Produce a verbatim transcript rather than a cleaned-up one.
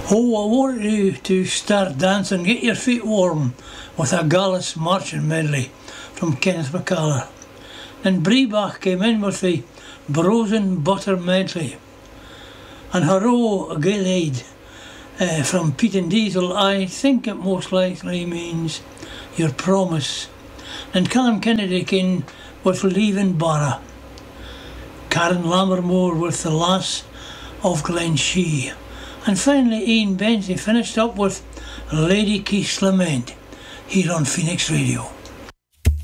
Oh, I want you to start dancing, get your feet warm with a Gallus marching medley from Kenneth McCulloch. Then Breebach came in with the Brosen Butter medley. And Haro Gilead uh, from Pete and Diesel, I think it most likely means Your Promise. And Callum Kennedy came with Leaving Barra. Karen Lammermoor with The Lass of Glenshee. And finally Ian Benzie finished up with Lady Keith's Lament here on Phoenix Radio.